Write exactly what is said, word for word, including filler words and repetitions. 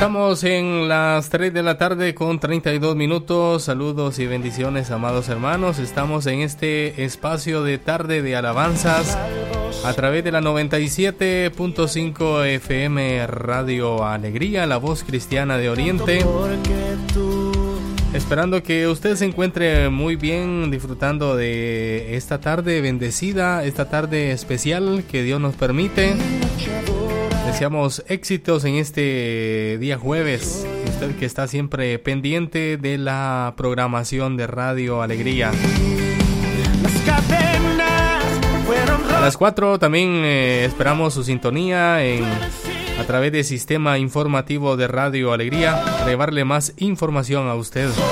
Estamos en las tres de la tarde con treinta y dos minutos. Saludos y bendiciones, amados hermanos. Estamos en este espacio de tarde de alabanzas a través de la noventa y siete punto cinco F M Radio Alegría, la voz cristiana de Oriente. Esperando que usted se encuentre muy bien, disfrutando de esta tarde bendecida, esta tarde especial que Dios nos permite. Deseamos éxitos en este día jueves. Usted que está siempre pendiente de la programación de Radio Alegría. A las cuatro también eh, esperamos su sintonía en, a través del sistema informativo de Radio Alegría para llevarle más información a usted.